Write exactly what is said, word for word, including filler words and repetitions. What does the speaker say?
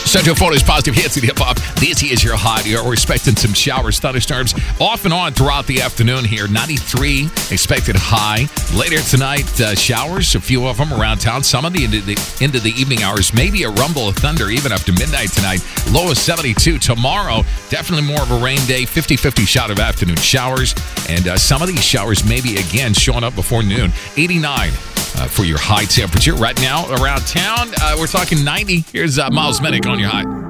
Central Florida's positive hits and hip hop. This is your high. We're expecting some showers, thunderstorms off and on throughout the afternoon here. ninety-three expected high. Later tonight, uh, showers, a few of them around town. Some of the into, the into the evening hours. Maybe a rumble of thunder even up to midnight tonight. Low of seventy-two. Tomorrow, definitely more of a rain day. fifty-fifty shot of afternoon showers. And uh, some of these showers maybe again showing up before noon. eighty-nine. Uh, for your high temperature. Right now, around town, uh, we're talking ninety. Here's uh, Miles Medic on your high.